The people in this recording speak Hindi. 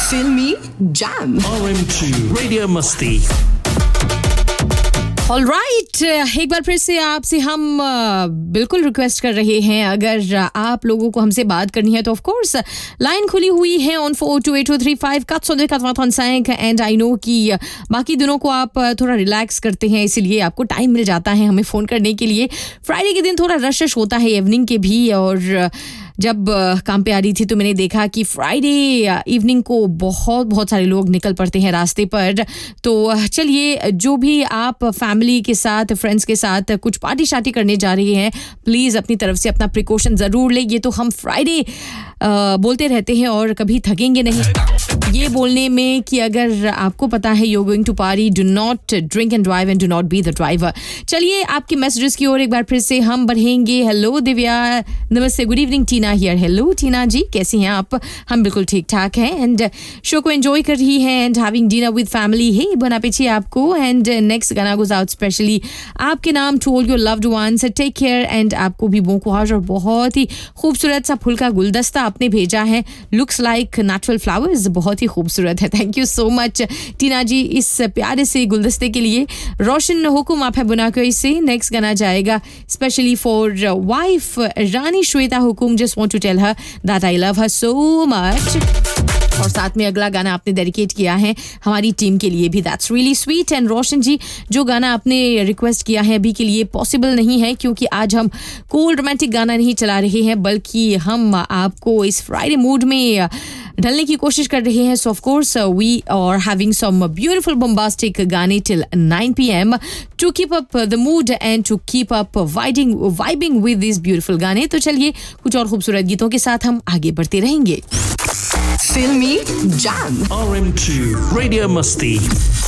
Filmy Jam. RM2 Radio Musti. Alright, एक बार फिर से आपसे हम बिल्कुल रिक्वेस्ट कर रहे हैं, अगर आप लोगों को हमसे बात करनी है तो ऑफ कोर्स लाइन खुली हुई है ऑन 42823 435 एंड आई नो कि बाकी दिनों को आप थोड़ा रिलैक्स करते हैं, इसीलिए आपको टाइम मिल जाता है हमें फ़ोन करने के लिए। फ्राइडे के दिन थोड़ा रश होता है इवनिंग के भी, और जब काम पे आ रही थी तो मैंने देखा कि फ्राइडे इवनिंग को बहुत सारे लोग निकल पड़ते हैं रास्ते पर। तो चलिए, जो भी आप फैमिली के साथ, फ्रेंड्स के साथ कुछ पार्टी शार्टी करने जा रहे हैं, प्लीज़ अपनी तरफ से अपना प्रिकॉशन ज़रूर लें। ये तो हम फ्राइडे बोलते रहते हैं और कभी थकेंगे नहीं ये बोलने में कि अगर आपको पता है you are going to party, do not drink and drive and do not be the driver. चलिए, आपके मैसेजेस की ओर एक बार फिर से हम बढ़ेंगे। हेलो दिव्या, नमस्ते, good evening, Tina here. Hello टीना जी, कैसी हैं आप? हम बिल्कुल ठीक ठाक हैं एंड शो को एंजॉय कर रही हैं and having dinner with family. Hey bon appétit आपको। एंड नेक्स्ट गाना गोज आउट स्पेशली आपके नाम to all your loved ones. Take care and आपको भी bon courage। और बहुत ही खूबसूरत सा फूल का गुलदस्ता आपने भेजा है, लुक्स लाइक नेचुरल फ्लावर्स, बहुत ही खूबसूरत है। थैंक यू सो मच टीना जी इस प्यारे से गुलदस्ते के लिए। रोशन हुकुम आप है बुनाकोई से। नेक्स्ट गाना जाएगा specially for wife Rani Shweta Hukum. Just want to tell her that I love her so much. और साथ में अगला गाना आपने डेडिकेट किया है हमारी टीम के लिए भी, दैट्स रियली स्वीट। एंड रोशन जी, जो गाना आपने रिक्वेस्ट किया है अभी के लिए पॉसिबल नहीं है, क्योंकि आज हम कोल्ड रोमांटिक गाना नहीं चला रहे हैं, बल्कि हम आपको इस फ्राइडे मूड में ढलने की कोशिश कर रहे हैं। सो of course we are having some beautiful bombastic गाने till 9 PM to keep up the mood and to keep up vibing with this beautiful गाने। तो चलिए, कुछ और खूबसूरत गीतों के साथ हम आगे बढ़ते रहेंगे। Filmy Jam. RM2 Radio Musti.